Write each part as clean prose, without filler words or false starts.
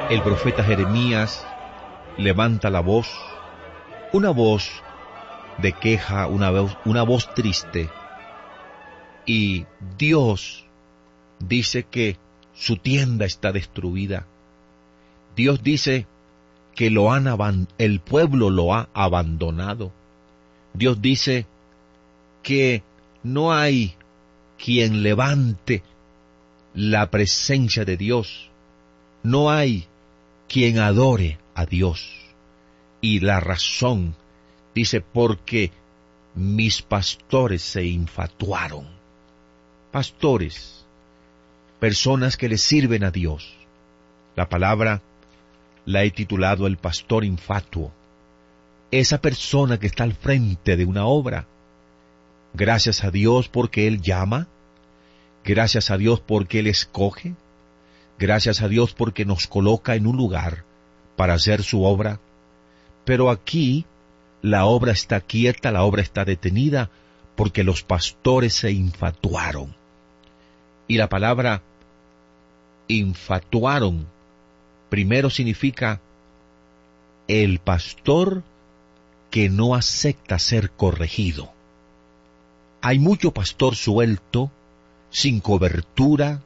El profeta Jeremías levanta la voz, una voz de queja, una voz triste, y Dios dice que su tienda está destruida. Dios dice que el pueblo lo ha abandonado. Dios dice que no hay quien levante la presencia de Dios. No hay quien adore a Dios. Y la razón, dice, porque mis pastores se infatuaron. Pastores, personas que le sirven a Dios. La palabra la he titulado el pastor infatuo. Esa persona que está al frente de una obra. Gracias a Dios porque Él llama. Gracias a Dios porque Él escoge. Gracias a Dios porque nos coloca en un lugar para hacer su obra. Pero aquí la obra está quieta, la obra está detenida, porque los pastores se infatuaron. Y la palabra infatuaron primero significa el pastor que no acepta ser corregido. Hay mucho pastor suelto, sin cobertura,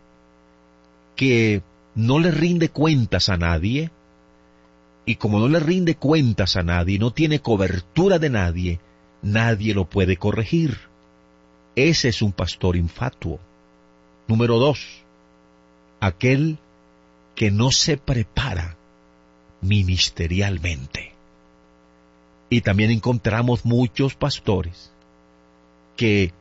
que no le rinde cuentas a nadie, y como no le rinde cuentas a nadie, no tiene cobertura de nadie, nadie lo puede corregir. Ese es un pastor infatuo. Número 2, aquel que no se prepara ministerialmente. Y también encontramos muchos pastores que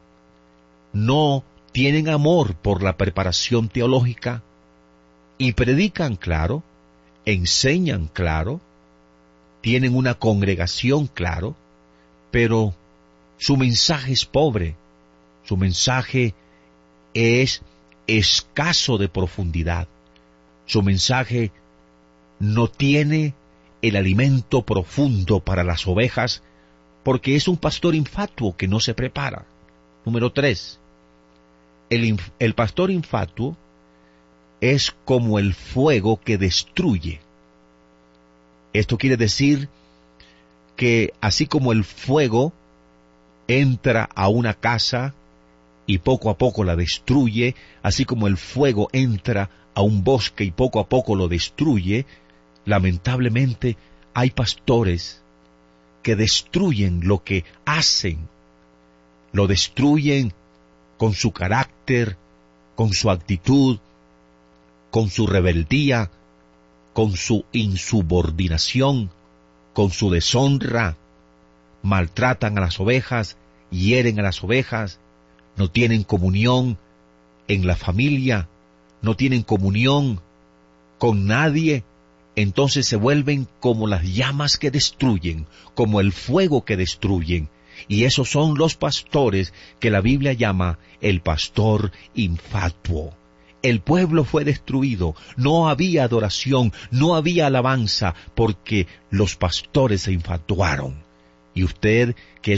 no tienen amor por la preparación teológica y predican claro, enseñan claro, tienen una congregación claro, pero su mensaje es pobre, su mensaje es escaso de profundidad, su mensaje no tiene el alimento profundo para las ovejas, porque es un pastor infatuo que no se prepara. Número 3, el pastor infatuo es como el fuego que destruye. Esto quiere decir que así como el fuego entra a una casa y poco a poco la destruye, así como el fuego entra a un bosque y poco a poco lo destruye, lamentablemente hay pastores que destruyen lo que hacen, lo destruyen con su carácter, con su actitud, con su rebeldía, con su insubordinación, con su deshonra, maltratan a las ovejas, hieren a las ovejas, no tienen comunión en la familia, no tienen comunión con nadie, entonces se vuelven como las llamas que destruyen, como el fuego que destruyen, y esos son los pastores que la Biblia llama el pastor infatuo. El pueblo fue destruido, no había adoración, no había alabanza, porque los pastores se infatuaron. Y usted, que es